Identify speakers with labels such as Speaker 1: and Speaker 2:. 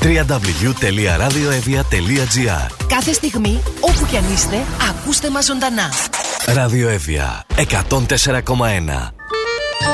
Speaker 1: www.radioevia.gr.
Speaker 2: Κάθε στιγμή, όπου κι αν είστε, ακούστε μας ζωντανά.
Speaker 1: Ραδιοέβια 104,1.